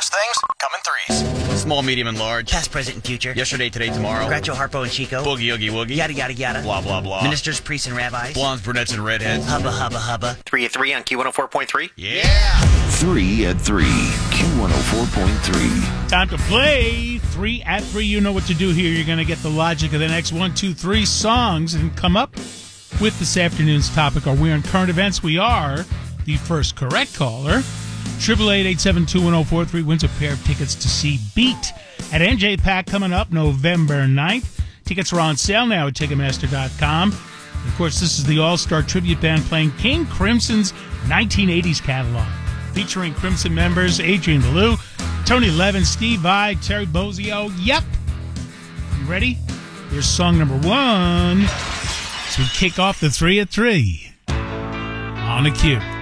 best things come in threes. Small, medium, and large. Past, present, and future. Yesterday, today, tomorrow. Groucho, Harpo, and Chico. Boogie, oogie, woogie. Yada, yada, yada. Blah, blah, blah. Ministers, priests, and rabbis. Blondes, brunettes, and redheads. Hubba, hubba, hubba. 3 at 3 on Q104.3. Yeah! 3 at 3, Q104.3. Time to play 3 at 3. You know what to do here. You're going to get the logic of the next 1, 2, 3 songs and come up with this afternoon's topic. Are we on current events? We are. The first correct caller, 888-872-1043, wins a pair of tickets to see Beat at NJ Pack coming up November 9th. Tickets are on sale now at Ticketmaster.com. And of course, this is the All-Star Tribute Band playing King Crimson's 1980s catalog, featuring Crimson members Adrian Belew, Tony Levin, Steve Vai, Terry Bozzio. Yep. You ready? Here's song number 1. So we kick off the 3 at 3 on the cue.